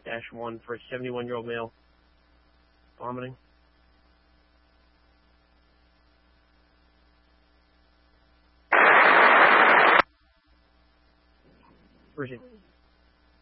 1 for a 71-year-old male. Vomiting. Where is he?